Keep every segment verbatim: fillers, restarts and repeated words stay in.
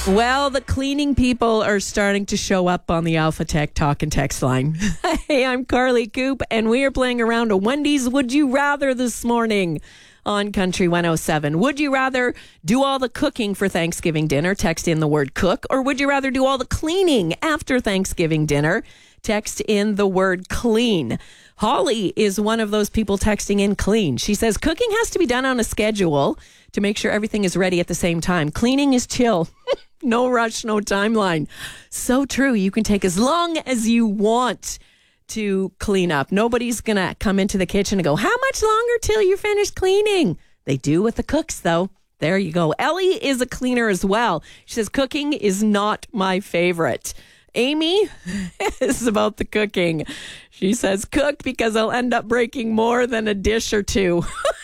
Well, the cleaning people are starting to show up on the Alpha Tech Talk and Text line. Hey, I'm Carly Coop, and we are playing around a Wendy's Would You Rather this morning on Country one oh seven. Would you rather do all the cooking for Thanksgiving dinner? Text in the word cook. Or would you rather do all the cleaning after Thanksgiving dinner? Text in the word clean. Holly is one of those people texting in clean. She says cooking has to be done on a schedule to make sure everything is ready at the same time. Cleaning is chill. No rush, no timeline. So true. You can take as long as you want to clean up. Nobody's going to come into the kitchen and go, how much longer till you're finished cleaning? They do with the cooks, though. There you go. Ellie is a cleaner as well. She says cooking is not my favorite. Amy is about the cooking. She says cook because I'll end up breaking more than a dish or two.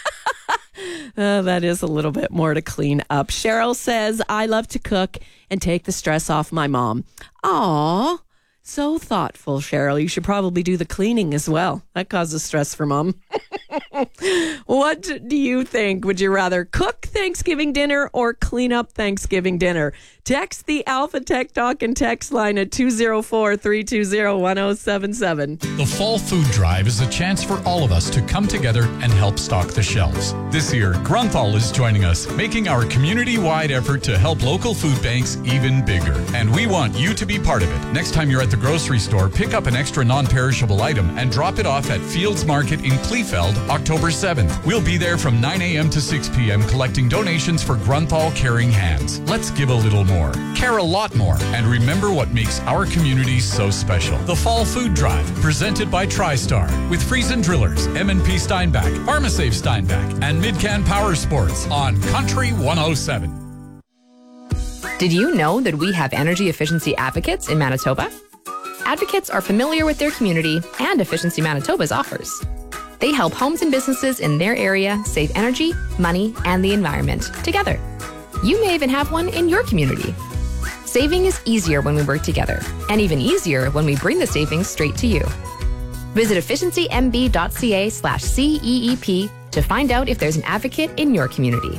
Uh, that is a little bit more to clean up. Cheryl says, I love to cook and take the stress off my mom. Aw, so thoughtful, Cheryl. You should probably do the cleaning as well. That causes stress for mom. What do you think? Would you rather cook Thanksgiving dinner or clean up Thanksgiving dinner? Text the Alpha Tech Talk and Text line at two oh four, three two oh, one oh seven seven. The Fall Food Drive is a chance for all of us to come together and help stock the shelves. This year, Grunthal is joining us, making our community-wide effort to help local food banks even bigger. And we want you to be part of it. Next time you're at the grocery store, pick up an extra non-perishable item and drop it off at Fields Market in Kleefeld, October seventh. We'll be there from nine a.m. to six p.m. collecting donations for Grunthal Caring Hands. Let's give a little more. Care a lot more, and remember what makes our community so special. The Fall Food Drive, presented by TriStar, with Friesen Drillers, M and P Steinbach, Pharmasafe Steinbach, and Midcan Power Sports on Country one oh seven. Did you know that we have energy efficiency advocates in Manitoba? Advocates are familiar with their community and Efficiency Manitoba's offers. They help homes and businesses in their area save energy, money, and the environment together. You may even have one in your community. Saving is easier when we work together, and even easier when we bring the savings straight to you. Visit efficiencymb.ca slash CEEP to find out if there's an advocate in your community.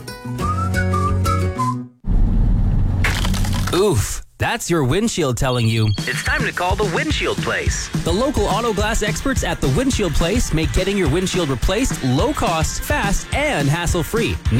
Oof. That's your windshield telling you It's time to call the Windshield Place. the local auto glass experts at the Windshield Place make getting your windshield replaced low cost, fast, and hassle-free.